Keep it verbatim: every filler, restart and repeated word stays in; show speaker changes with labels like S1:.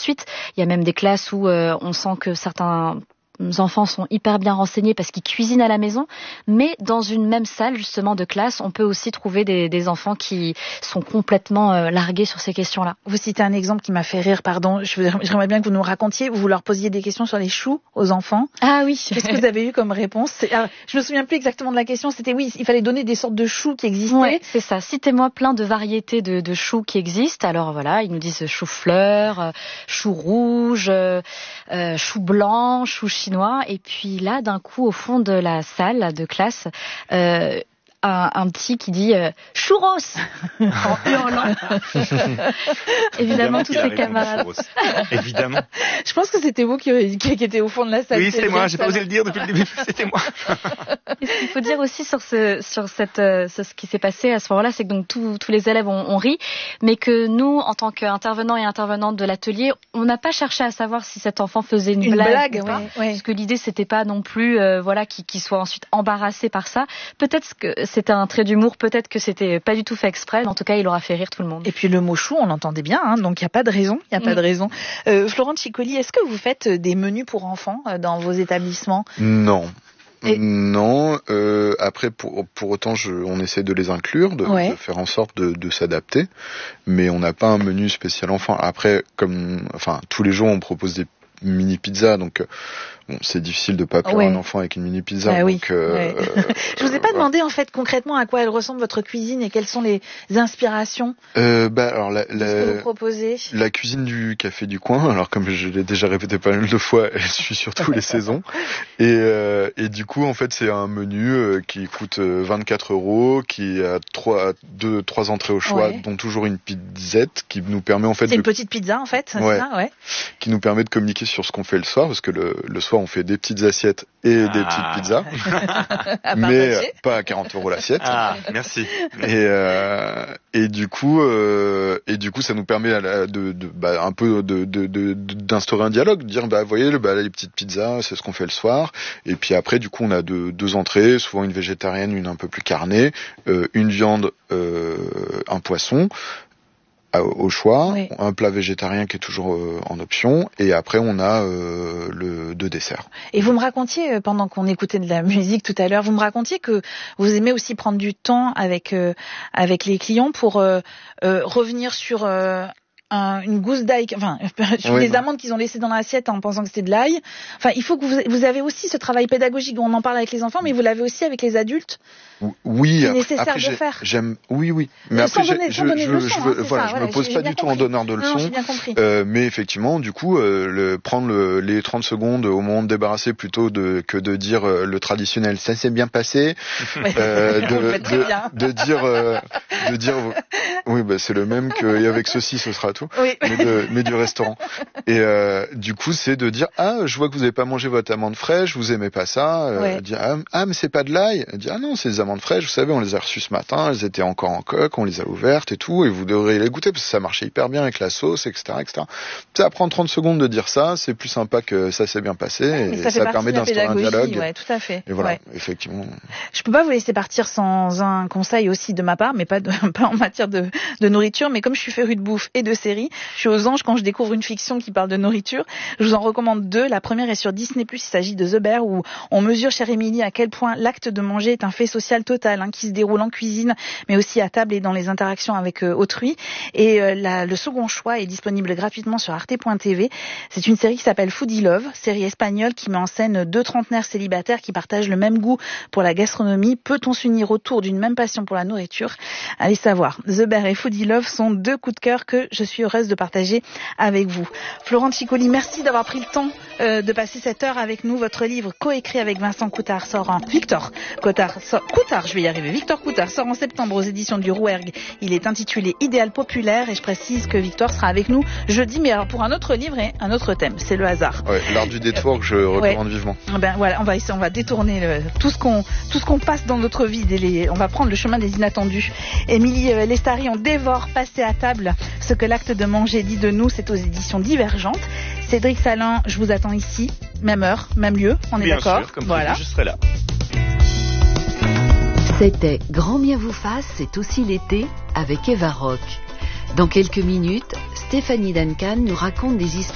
S1: suite. Il y a même des classes où euh, on sent que certains enfants sont hyper bien renseignés parce qu'ils cuisinent à la maison, mais dans une même salle justement de classe, on peut aussi trouver des, des enfants qui sont complètement euh, largués sur ces questions-là.
S2: Vous citez un exemple qui m'a fait rire, pardon, je voudrais, j'aimerais bien que vous nous racontiez, vous leur posiez des questions sur les choux aux enfants.
S1: Ah oui.
S2: Qu'est-ce que vous avez eu comme réponse? C'est, alors, je me souviens plus exactement de la question, c'était oui, il fallait donner des sortes de choux qui existaient.
S1: Ouais, c'est ça, citez-moi plein de variétés de, de choux qui existent. Alors voilà, ils nous disent chou-fleur, euh, chou rouge, euh, euh, chou blanc, chou chinois. Et puis là, d'un coup, au fond de la salle de classe, euh, un, un petit qui dit euh, « churros » en hurlant. Évidemment, tous ses camarades.
S3: Évidemment.
S2: Je pense que c'était vous qui, qui, qui était au fond de la salle.
S3: Oui, c'était moi. J'ai pas osé le dire depuis le début. C'était moi.
S1: Et ce qu'il faut dire aussi sur ce, sur cette, euh, sur ce qui s'est passé à ce moment-là, c'est que donc tous, tous les élèves ont, ont ri, mais que nous, en tant qu'intervenants et intervenantes de l'atelier, on n'a pas cherché à savoir si cet enfant faisait une,
S2: une blague,
S1: blague ou pas,
S2: ouais, ouais.
S1: parce que l'idée c'était pas non plus, euh, voilà, qu'il, qu'il soit ensuite embarrassé par ça. Peut-être que c'était un trait d'humour, peut-être que c'était pas du tout fait exprès, mais en tout cas, il aura fait rire tout le monde.
S2: Et puis le mot chou, on l'entendait bien, hein, donc il n'y a pas de raison, il n'y a mmh. pas de raison. Euh, Florence Chiccoli, est-ce que vous faites des menus pour enfants euh, dans vos établissements?
S4: Non.
S2: Et...
S4: Non, euh, après pour, pour autant je, on essaie de les inclure, de,
S2: ouais.
S4: de faire en sorte de, de s'adapter, mais on n'a pas un menu spécial enfant. Après, comme enfin tous les jours on propose des mini pizzas, donc bon, c'est difficile de pas plaire
S2: ouais.
S4: un enfant avec une mini pizza.
S2: Ah,
S4: donc,
S2: oui.
S4: euh,
S2: ouais.
S4: euh,
S2: Je vous ai pas
S4: euh,
S2: demandé en fait concrètement à quoi elle ressemble votre cuisine et quelles sont les inspirations
S4: euh, bah, alors, la, la,
S2: que vous proposez.
S4: La cuisine du café du coin, alors comme je l'ai déjà répété pas mal de fois, elle suit sur tous les saisons. Et, euh, et du coup, en fait, c'est un menu euh, qui coûte vingt-quatre euros, qui a trois, deux, trois entrées au choix,
S2: ouais.
S4: dont toujours une pizzette qui nous permet en fait.
S2: C'est
S4: de...
S2: une petite pizza en fait, c'est
S4: ouais.
S2: ça, ouais.
S4: Qui nous permet de communiquer sur ce qu'on fait le soir, parce que le, le soir on fait des petites assiettes et ah. des petites pizzas, mais euh, pas à quarante euros l'assiette.
S3: Ah, merci.
S4: Et, euh, et du coup, euh, et du coup, ça nous permet à la, de, de bah, un peu de, de, de, d'instaurer un dialogue, de dire bah voyez, bah, les petites pizzas, c'est ce qu'on fait le soir. Et puis après, du coup, on a deux, deux entrées, souvent une végétarienne, une un peu plus carnée, euh, une viande, euh, un poisson. Au choix, oui. Un plat végétarien qui est toujours euh, en option, et après on a euh, le deux desserts.
S2: Et vous me racontiez, pendant qu'on écoutait de la musique tout à l'heure, vous me racontiez que vous aimez aussi prendre du temps avec euh, avec les clients pour euh, euh, revenir sur euh, un, une gousse d'ail, enfin sur oui, les non. amandes qu'ils ont laissées dans l'assiette en pensant que c'était de l'ail. Enfin, il faut que vous vous avez aussi ce travail pédagogique dont on en parle avec les enfants, mais vous l'avez aussi avec les adultes.
S4: Oui,
S2: c'est nécessaire
S4: après,
S2: de
S4: j'ai,
S2: faire.
S4: J'aime, oui, oui. Mais
S2: sans
S4: après,
S2: donner,
S4: je,
S2: je, je,
S4: leçon,
S2: je,
S4: veux,
S2: hein,
S4: voilà,
S2: ça,
S4: je
S2: voilà,
S4: me pose
S2: j'ai,
S4: pas
S2: j'ai
S4: du tout
S2: compris.
S4: en donneur de leçons.
S2: Non, j'ai bien compris.
S4: Euh, mais effectivement, du coup, euh, le, prendre le, les trente secondes au moment de débarrasser plutôt de, que de dire euh, le traditionnel, ça s'est bien passé, euh, de, de, bien. de dire, euh, de dire, oui, bah, c'est le même que, et avec ceci, ce sera tout.
S2: Oui.
S4: Mais, de, mais du restaurant. Et, euh, du coup, c'est de dire, ah, je vois que vous avez pas mangé votre amande fraîche, vous aimez pas ça, euh,
S2: ouais.
S4: dire, ah, ah, mais c'est pas de l'ail. Dire, ah non, c'est des amandes fraîches, vous savez, on les a reçues ce matin, elles étaient encore en coque, on les a ouvertes et tout, et vous devriez les goûter parce que ça marchait hyper bien avec la sauce, et cetera, et cetera. Ça prend trente secondes de dire ça, c'est plus sympa que ça s'est bien passé,
S2: ouais,
S4: et
S2: ça,
S4: ça permet d'instaurer un dialogue.
S2: Ouais, tout à fait.
S4: Et voilà,
S2: ouais.
S4: effectivement.
S2: Je peux pas vous laisser partir sans un conseil aussi de ma part, mais pas, de, pas en matière de, de nourriture, mais comme je suis férue de bouffe et de séries, je suis aux anges quand je découvre une fiction qui parle de nourriture. Je vous en recommande deux. La première est sur Disney plus, il s'agit de The Bear, où on mesure, chère Émilie, à quel point l'acte de manger est un fait social total, hein, qui se déroule en cuisine, mais aussi à table et dans les interactions avec euh, autrui. Et euh, la, le second choix est disponible gratuitement sur arte point t v. C'est une série qui s'appelle Foodie Love, série espagnole qui met en scène deux trentenaires célibataires qui partagent le même goût pour la gastronomie. Peut-on s'unir autour d'une même passion pour la nourriture? Allez savoir. The Bear et Foodie Love sont deux coups de cœur que je suis heureuse de partager avec vous. Florence Chiccoli, merci d'avoir pris le temps euh, de passer cette heure avec nous. Votre livre coécrit avec Vincent Coutard sort en Victor Coutard, sort, Coutard, je vais y arriver. Victor Coutard sort en septembre aux éditions du Rouergue. Il est intitulé Idéal populaire et je précise que Victor sera avec nous jeudi, mais alors pour un autre livre et un autre thème. C'est le hasard.
S4: Ouais, l'art du détour que je recommande
S2: ouais.
S4: vivement.
S2: Ben voilà, on va essayer, on va détourner le, tout ce qu'on tout ce qu'on passe dans notre vie. Les, on va prendre le chemin des inattendus. Émilie euh, Lestari, on dévore, passer à table ce que l'acte de manger dit de nous. C'est aux éditions Divergentes. Cédric Salin, je vous attends ici, même heure, même lieu, on est
S3: Bien
S2: d'accord.
S3: Sûr, comme
S2: voilà.
S3: prévu, je serai là.
S5: C'était Grand bien vous fasse, c'est aussi l'été avec Eva Rock. Dans quelques minutes, Stéphanie Duncan nous raconte des histoires